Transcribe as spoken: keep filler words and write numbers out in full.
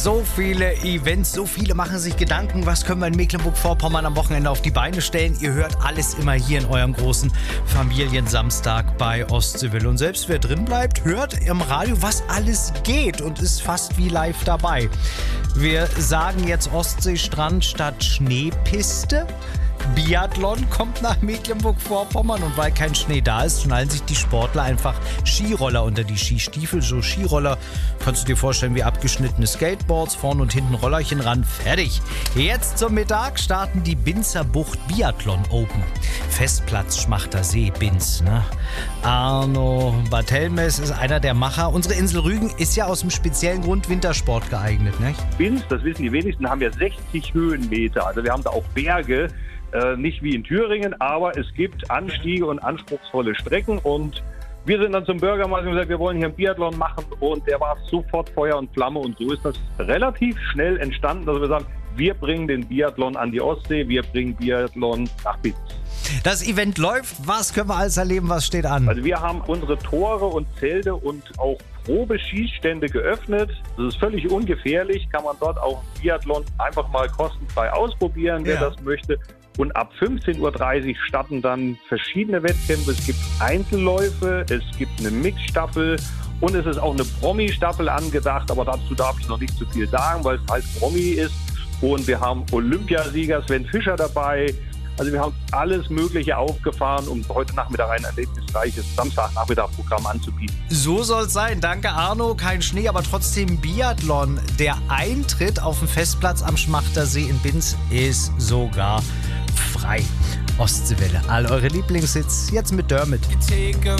So viele Events, so viele machen sich Gedanken, was können wir in Mecklenburg-Vorpommern am Wochenende auf die Beine stellen. Ihr hört alles immer hier in eurem großen Familiensamstag bei Ostseewelle. Und selbst wer drin bleibt, hört im Radio, was alles geht und ist fast wie live dabei. Wir sagen jetzt Ostseestrand statt Schneepiste. Biathlon kommt nach Mecklenburg-Vorpommern und weil kein Schnee da ist, schnallen sich die Sportler einfach Skiroller unter die Skistiefel. So Skiroller kannst du dir vorstellen wie abgeschnittene Skateboards, vorne und hinten Rollerchen ran, fertig. Jetzt zum Mittag starten die Binzer Bucht Biathlon Open. Festplatz Schmachter See, Binz. Ne? Arno Barthelmes ist einer der Macher. Unsere Insel Rügen ist ja aus dem speziellen Grund Wintersport geeignet. Ne? Binz, das wissen die wenigsten, haben ja sechzig Höhenmeter. Also wir haben da auch Berge. Äh, nicht wie in Thüringen, aber es gibt Anstiege und anspruchsvolle Strecken und wir sind dann zum Bürgermeister und gesagt, wir wollen hier einen Biathlon machen und der war sofort Feuer und Flamme und so ist das relativ schnell entstanden, dass wir sagen, wir bringen den Biathlon an die Ostsee, wir bringen Biathlon nach Binz. Das Event läuft, was können wir alles erleben, was steht an? Also wir haben unsere Tore und Zelte und auch Probeschießstände geöffnet. Das ist völlig ungefährlich, kann man dort auch Biathlon einfach mal kostenfrei ausprobieren, wer ja. das möchte. Und ab fünfzehn Uhr dreißig starten dann verschiedene Wettkämpfe. Es gibt Einzelläufe, es gibt eine Mixstaffel und es ist auch eine Promi-Staffel angedacht. Aber dazu darf ich noch nicht zu viel sagen, weil es halt Promi ist. Und wir haben Olympiasieger Sven Fischer dabei. Also wir haben alles Mögliche aufgefahren, um heute Nachmittag ein erlebnisreiches Samstagnachmittag-Programm anzubieten. So soll es sein. Danke Arno. Kein Schnee, aber trotzdem Biathlon. Der Eintritt auf dem Festplatz am Schmachtersee in Binz ist sogar frei. Ostseewelle, all eure Lieblingshits jetzt mit Dermot.